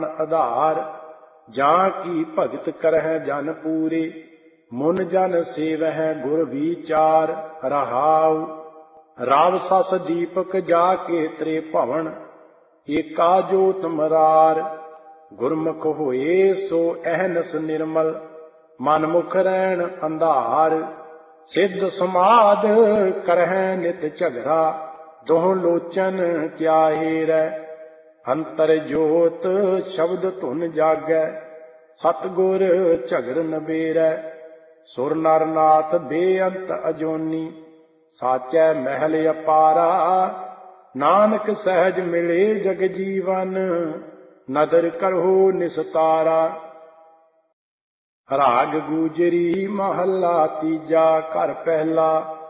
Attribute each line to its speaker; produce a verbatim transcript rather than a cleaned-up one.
Speaker 1: ਆਧਾਰ। ਜਾਂ ਕੀ ਭਗਤ ਕਰਹਿ ਜਨ ਪੂਰੇ, ਮੁਨ ਜਨ ਸੇਵਹਿ ਗੁਰ ਵਿਚਾਰ। ਰਹਾਉ ਰਾਵ ਸਸ ਦੀਪਕ ਜਾ ਕੇ ਤ੍ਰੇ ਭਵਨ, ਏਕਾ ਜੋਤ ਮਰਾਰ। ਗੁਰਮੁਖ ਹੋਏ ਸੋ ਅਹਨਸ ਨਿਰਮਲ, ਮਨ ਮੁਖ ਰਹਿਣ ਅੰਧਾਰ। ਸਿੱਧ ਸਮਾਧ ਕਰਹਿ ਨਿਤ ਝਗੜਾ, ਦੋਹ ਲੋਚਨ ਕਿਆ ਹੀਰੈ। ਅੰਤਰ ਜੋਤ ਸ਼ਬਦ ਧੁਨ ਜਾਗੈ, ਸਤਿਗੁਰ ਝਗਰ ਨਬੇਰੈ। ਸੁਰ ਨਰ ਨਾਥ ਬੇਅੰਤ ਅਜੋਨੀ, ਸਾਚੈ ਮਹਿਲ ਅਪਾਰਾ। ਨਾਨਕ ਸਹਿਜ ਮਿਲੇ ਜਗ ਜੀਵਨ, ਨਦਰ ਕਰਹੁ ਨਿਸਤਾਰਾ। ਰਾਗ ਗੂਜਰੀ ਮਹੱਲਾ ਤੀਜਾ। ਘਰ ਪਹਿਲਾ।